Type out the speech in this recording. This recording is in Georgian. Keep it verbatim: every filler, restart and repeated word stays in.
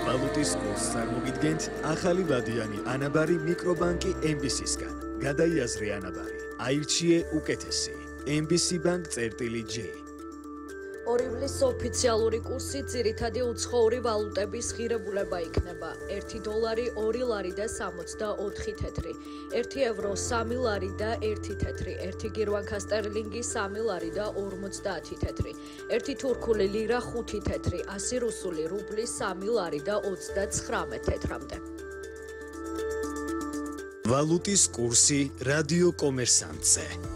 ვალუტის კურსს წარმოგიდგენთ ახალი ვადიანი ანაბარი მიკრობანკი ემ ბი სისგან. გადაიაზრე ანაბარი. აირჩიე უკეთესი. ემ ბი სი ბანკ წერტილი ჯი. ორივლის ოფიციალური კურსი ძირითადი უცხოური ვალუტების ღირებულება იქნება. ერთი დოლარი ორი ლარი და სამოცდაოთხი თეთრი, ერთი ევრო სამი ლარი და ერთი თეთრი, ერთი გირვანქა სტერლინგი სამი ლარი და ორმოცდაათი თეთრი, ერთი თურქული ლირა ხუთი თეთრი, ასი რუსული რუბლი სამი ლარი და ოცდაცხრამეტ თეთრამდე. ვალუტის კურსი რადიო კომერსანტზე.